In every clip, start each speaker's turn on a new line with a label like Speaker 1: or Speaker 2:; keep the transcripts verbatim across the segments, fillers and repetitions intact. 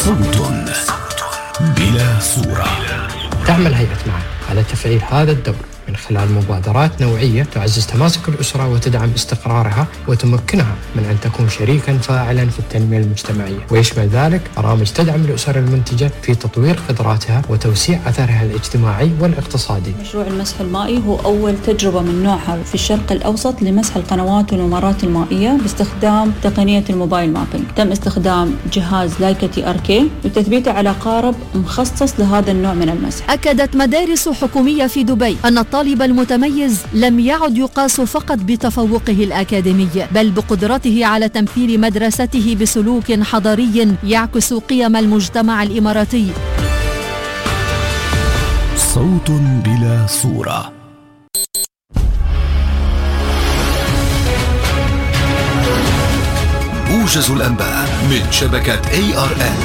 Speaker 1: صوت بلا صورة.
Speaker 2: تعمل هيئة معا على تفعيل هذا الدور من خلال مبادرات نوعية تعزز تماسك الأسرة وتدعم استقرارها وتمكنها من أن تكون شريكا فاعلا في التنمية المجتمعية، ويشمل ذلك برامج تدعم الأسر المنتجة في تطوير قدراتها وتوسيع أثرها الاجتماعي والاقتصادي.
Speaker 3: مشروع المسح المائي هو أول تجربة من نوعها في الشرق الأوسط لمسح القنوات والممرات المائية باستخدام تقنية الموبايل مابينج. تم استخدام جهاز لايكا تي ار كي وتثبيته على قارب مخصص لهذا النوع من المسح.
Speaker 4: أكدت مدارس حكومية في دبي أن الطالب المتميز لم يعد يقاس فقط بتفوقه الأكاديمي، بل بقدرته على تمثيل مدرسته بسلوك حضاري يعكس قيم المجتمع الإماراتي.
Speaker 1: صوت بلا صورة. موجز الأنباء من شبكة إيه آر إل.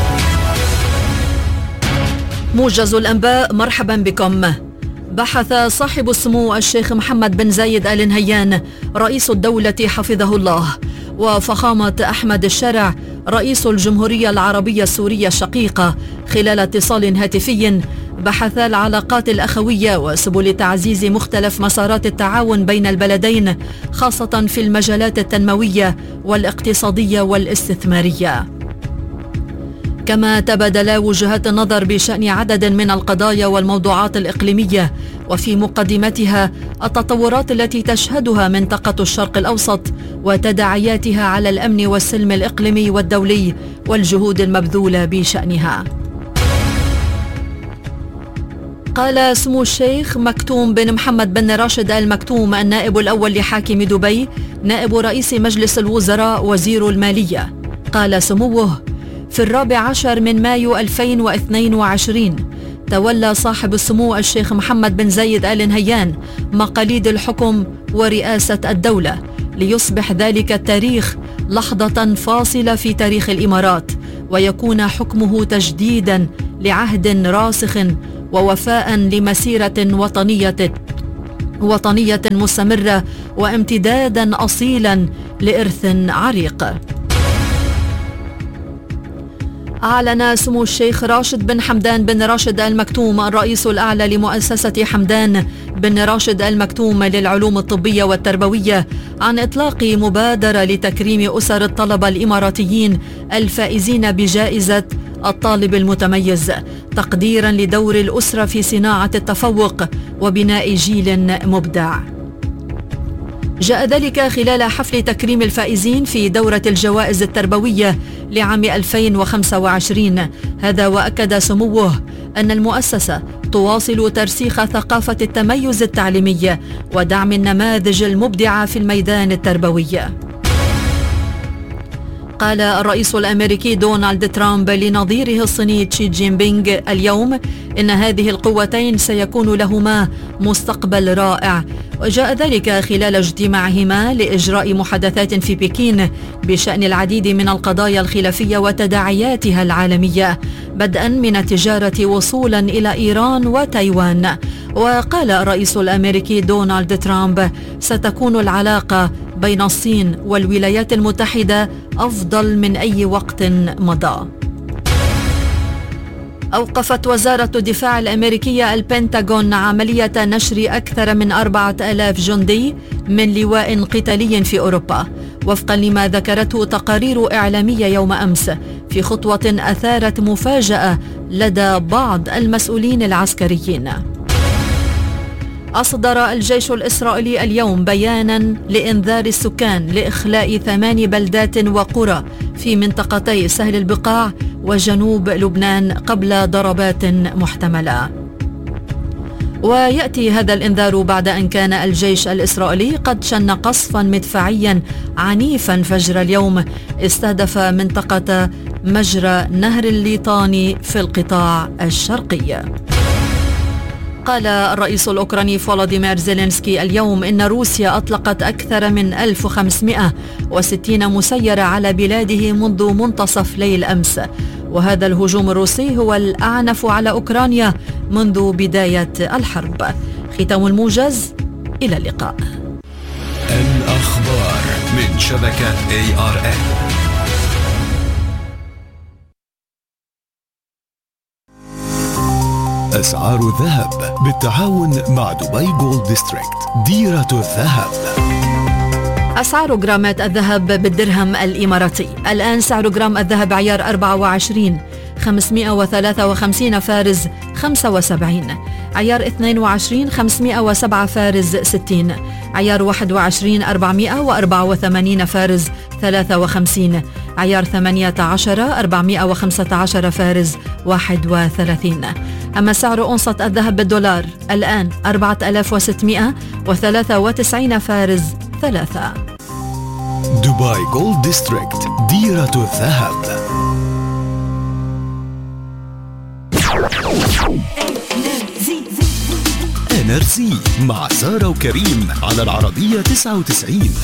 Speaker 4: موجز الأنباء، مرحبا بكم. بحث صاحب السمو الشيخ محمد بن زايد آل نهيان رئيس الدولة حفظه الله وفخامة أحمد الشارع رئيس الجمهورية العربية السورية الشقيقة خلال اتصال هاتفي بحثا العلاقات الأخوية وسبل تعزيز مختلف مسارات التعاون بين البلدين، خاصة في المجالات التنموية والاقتصادية والاستثمارية. كما تبادلا وجهات النظر بشأن عدد من القضايا والموضوعات الإقليمية، وفي مقدمتها التطورات التي تشهدها منطقة الشرق الأوسط وتداعياتها على الأمن والسلم الإقليمي والدولي والجهود المبذولة بشأنها. قال سمو الشيخ مكتوم بن محمد بن راشد آل مكتوم النائب الأول لحاكم دبي نائب رئيس مجلس الوزراء وزير المالية، قال سموه: في الرابع عشر من مايو ألفين واثنين وعشرين تولى صاحب السمو الشيخ محمد بن زايد آل نهيان مقاليد الحكم ورئاسة الدولة، ليصبح ذلك التاريخ لحظة فاصلة في تاريخ الإمارات، ويكون حكمه تجديدا لعهد راسخ ووفاء لمسيرة وطنية وطنية مستمرة وامتدادا أصيلا لإرث عريق. أعلن سمو الشيخ راشد بن حمدان بن راشد آل مكتوم الرئيس الأعلى لمؤسسة حمدان بن راشد آل مكتوم للعلوم الطبية والتربوية عن إطلاق مبادرة لتكريم أسر الطلبة الإماراتيين الفائزين بجائزة الطالب المتميز، تقديرا لدور الأسرة في صناعة التفوق وبناء جيل مبدع. جاء ذلك خلال حفل تكريم الفائزين في دورة الجوائز التربوية لعام ألفين وخمسة وعشرين. هذا وأكد سموه أن المؤسسة تواصل ترسيخ ثقافة التميز التعليمي ودعم النماذج المبدعة في الميدان التربوي. قال الرئيس الأمريكي دونالد ترامب لنظيره الصيني شي جين بينغ اليوم إن هذه القوتين سيكون لهما مستقبل رائع، وجاء ذلك خلال اجتماعهما لإجراء محادثات في بكين بشأن العديد من القضايا الخلافية وتداعياتها العالمية، بدءا من التجارة وصولا إلى إيران وتايوان. وقال الرئيس الأمريكي دونالد ترامب: ستكون العلاقة بين الصين والولايات المتحدة أفضل من أي وقت مضى. أوقفت وزارة الدفاع الأمريكية البنتاغون عملية نشر أكثر من أربعة آلاف جندي من لواء قتالي في أوروبا، وفقا لما ذكرته تقارير إعلامية يوم أمس، في خطوة أثارت مفاجأة لدى بعض المسؤولين العسكريين. أصدر الجيش الإسرائيلي اليوم بيانا لإنذار السكان لإخلاء ثمان بلدات وقرى في منطقتي سهل البقاع وجنوب لبنان قبل ضربات محتملة. ويأتي هذا الإنذار بعد أن كان الجيش الإسرائيلي قد شن قصفا مدفعيا عنيفا فجر اليوم استهدف منطقة مجرى نهر الليطاني في القطاع الشرقي. قال الرئيس الأوكراني فولوديمير زيلينسكي اليوم إن روسيا أطلقت أكثر من ألف وخمسمائة وستين مسيرة على بلاده منذ منتصف ليل أمس، وهذا الهجوم الروسي هو الأعنف على أوكرانيا منذ بداية الحرب. ختام الموجز، إلى اللقاء.
Speaker 1: الأخبار من شبكة إيه آر إل. أسعار الذهب بالتعاون مع دبي جولد ديستريكت، ديرة الذهب.
Speaker 4: أسعار جرامات الذهب بالدرهم الإماراتي. الآن سعر جرام الذهب عيار أربعة وعشرين خمسمائة وثلاثة وخمسين فارز خمسة وسبعين، عيار اثنين وعشرين خمسمائة وسبعة فارز ستين، عيار واحد وعشرين أربعمائة وأربعة وثمانين فارز ثلاثة وخمسين، عيار ثمانية عشر أربعمائة وخمسة عشر فارز واحد وثلاثين. أما سعر أونصة الذهب بالدولار الآن أربعة آلاف وستمائة وثلاثة وتسعين فارز ثلاثة.
Speaker 1: دبي جولد ديستريكت، ديرة الذهب. إنرجي مع سارة وكريم على العربية تسعة وتسعين.